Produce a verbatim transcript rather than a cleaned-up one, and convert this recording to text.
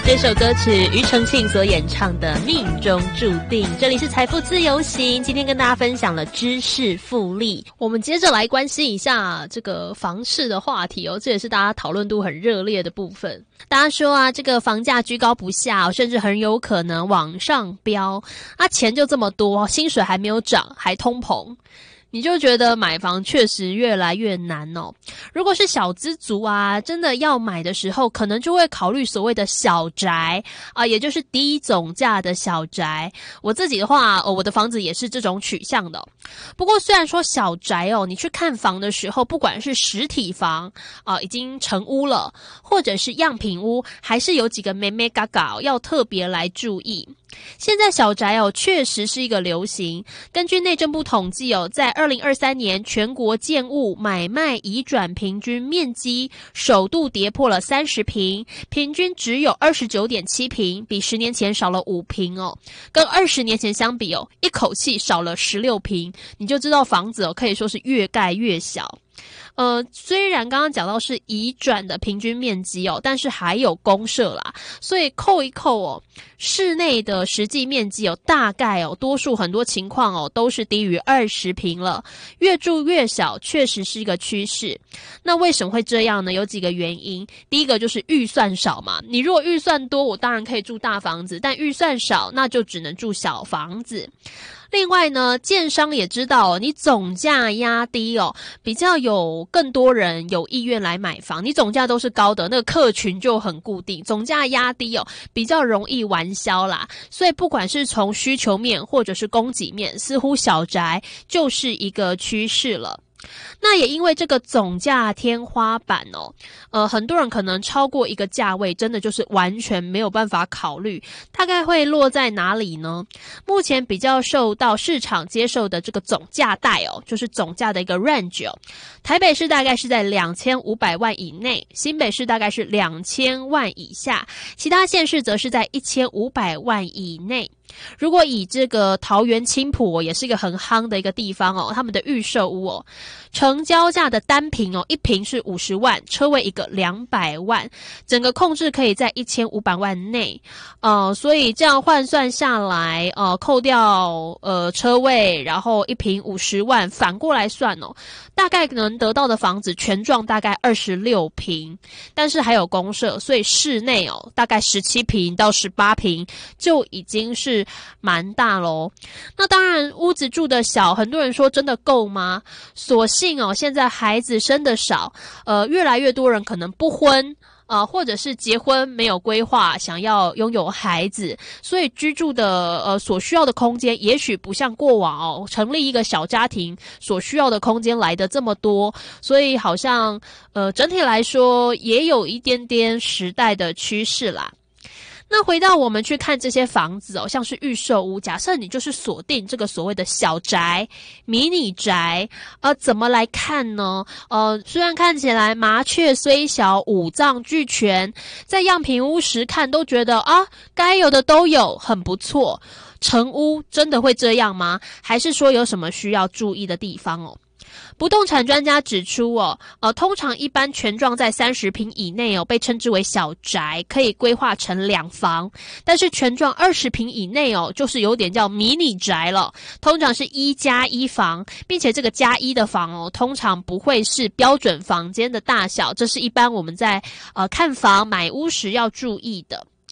这首歌曲庾澄庆所演唱的《命中注定》，这里是财富自由行，今天跟大家分享了知识复利。 我们接着来关心一下这个房市的话题哦，这也是大家讨论度很热烈的部分。 大家说啊，这个房价居高不下哦，甚至很有可能往上飙啊，钱就这么多，薪水还没有涨，还通膨。你就觉得买房确实越来越难哦。如果是小资族啊，真的要买的时候，可能就会考虑所谓的小宅啊，也就是低总价的小宅。我自己的话，哦，我的房子也是这种取向的哦。不过虽然说小宅哦，你去看房的时候，不管是实体房啊，已经成屋了，或者是样品屋，还是有几个眉眉角角要特别来注意。现在小宅哦，确实是一个流行。根据内政部统计哦，在二零二三年全国建物买卖移转平均面积首度跌破了三十平，平均只有 二十九点七平，比十年前少了五平哦。跟二十年前相比哦，一口气少了十六平，你就知道房子哦可以说是越盖越小。呃，虽然刚刚讲到是移转的平均面积哦，但是还有公设啦，所以扣一扣哦，室内的实际面积哦，大概哦，多数很多情况哦，都是低于二十平了，越住越小，确实是一个趋势。那为什么会这样呢？有几个原因。第一个就是预算少嘛，你如果预算多，我当然可以住大房子，但预算少，那就只能住小房子。另外呢，建商也知道哦，你总价压低哦，比较有更多人有意愿来买房。你总价都是高的，那个客群就很固定，总价压低哦，比较容易完销啦。所以不管是从需求面或者是供给面，似乎小宅就是一个趋势了。那也因为这个总价天花板哦，呃，很多人可能超过一个价位，真的就是完全没有办法考虑。大概会落在哪里呢？目前比较受到市场接受的这个总价带哦，就是总价的一个 range 哦。台北市大概是在两千五百万以内，新北市大概是两千万以下，其他县市则是在一千五百万以内。如果以这个桃园青埔哦，也是一个很夯的一个地方哦，他们的预售屋哦，成交价的单坪哦，一坪是五十万，车位一个两百万，整个控制可以在一千五百万内，呃，所以这样换算下来，呃，扣掉呃车位，然后一坪五十万，反过来算哦，大概能得到的房子全幢大概二十六坪，但是还有公设，所以室内哦，大概十七坪到十八坪就已经是蛮大咯。那当然屋子住的小，很多人说真的够吗？所幸哦，现在孩子生的少，呃，越来越多人可能不婚，呃，或者是结婚没有规划，想要拥有孩子，所以居住的呃所需要的空间，也许不像过往哦，成立一个小家庭所需要的空间来的这么多，所以好像呃整体来说也有一点点时代的趋势啦。那回到我们去看这些房子哦，像是预售屋，假设你就是锁定这个所谓的小宅、迷你宅，呃，怎么来看呢？呃，虽然看起来麻雀虽小，五脏俱全，在样品屋时看都觉得啊，该有的都有，很不错。成屋真的会这样吗？还是说有什么需要注意的地方哦？不动产专家指出哦，呃，通常一般全幢在三十平以内哦，被称之为小宅，可以规划成两房。但是全幢二十平以内哦，就是有点叫迷你宅了，通常是一加一房，并且这个加一的房哦，通常不会是标准房间的大小，这是一般我们在呃看房买屋时要注意的。